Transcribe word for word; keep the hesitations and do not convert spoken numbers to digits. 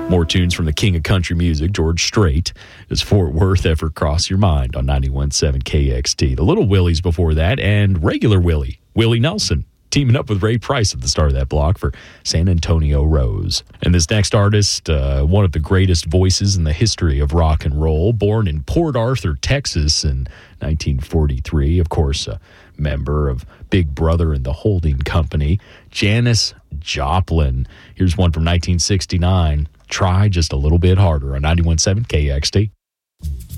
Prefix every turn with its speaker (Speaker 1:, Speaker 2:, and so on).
Speaker 1: More tunes from the king of country music, George Strait. Does Fort Worth ever cross your mind on ninety-one point seven K X T? The Little Willies before that, and regular Willie, Willie Nelson, teaming up with Ray Price at the start of that block for San Antonio Rose. And this next artist, uh, one of the greatest voices in the history of rock and roll, born in Port Arthur, Texas in nineteen forty-three, of course, a member of Big Brother and the Holding Company, Janis Joplin. Here's one from nineteen sixty-nine, Try Just a Little Bit Harder on ninety-one point seven K X T.